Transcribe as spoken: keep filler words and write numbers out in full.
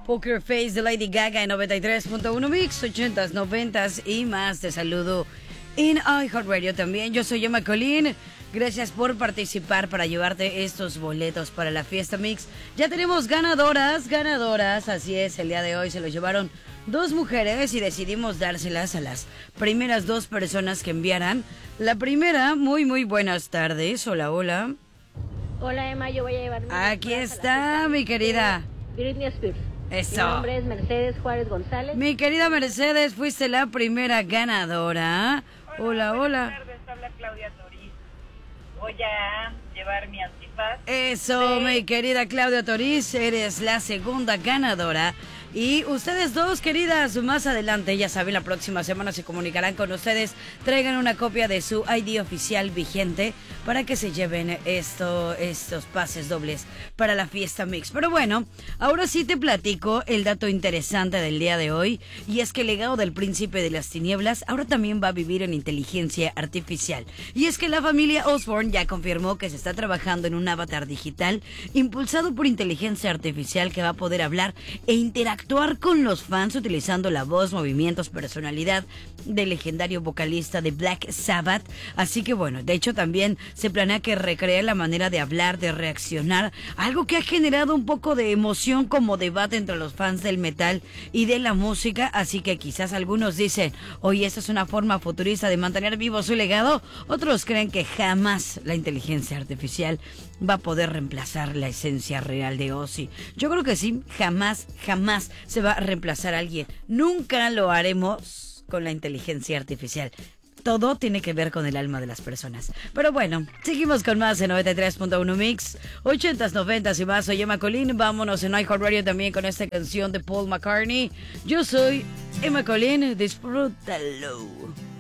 Poker Face de Lady Gaga en noventa y tres punto uno Mix, ochentas, noventas y más. Te saludo en iHeartRadio también. Yo soy Emma Colín. Gracias por participar para llevarte estos boletos para la Fiesta Mix. Ya tenemos ganadoras, ganadoras. Así es, el día de hoy se los llevaron dos mujeres y decidimos dárselas a las primeras dos personas que enviaran. La primera, muy, muy buenas tardes. Hola, hola. Hola, Emma, yo voy a llevar... Aquí está, mi querida. Britney Spears. Eso. Mi nombre es Mercedes Juárez González. Mi querida Mercedes, fuiste la primera ganadora. Hola, hola. Buenas tardes, habla Claudia Toriz. Voy a llevar mi antifaz. Eso, de... mi querida Claudia Toriz, eres la segunda ganadora. Y ustedes dos, queridas, más adelante, ya saben, la próxima semana se comunicarán con ustedes. Traigan una copia de su I D oficial vigente para que se lleven esto, estos pases dobles para la Fiesta Mix. Pero bueno, ahora sí te platico el dato interesante del día de hoy. Y es que el legado del príncipe de las tinieblas ahora también va a vivir en inteligencia artificial. Y es que la familia Osborne ya confirmó que se está trabajando en un avatar digital impulsado por inteligencia artificial que va a poder hablar e interactuar actuar con los fans utilizando la voz, movimientos, personalidad del legendario vocalista de Black Sabbath. Así que bueno, de hecho también se planea que recree la manera de hablar, de reaccionar, algo que ha generado un poco de emoción como debate entre los fans del metal y de la música. Así que quizás algunos dicen, oye, esta es una forma futurista de mantener vivo su legado. Otros creen que jamás la inteligencia artificial va a poder reemplazar la esencia real de Ozzy. Yo creo que sí, jamás, jamás se va a reemplazar a alguien. Nunca lo haremos con la inteligencia artificial. Todo tiene que ver con el alma de las personas. Pero bueno, seguimos con más en noventa y tres punto uno Mix, ochentas, noventas y más. Soy Emma Colín. Vámonos en iHeartRadio también con esta canción de Paul McCartney. Yo soy Emma Colín. Disfrútalo.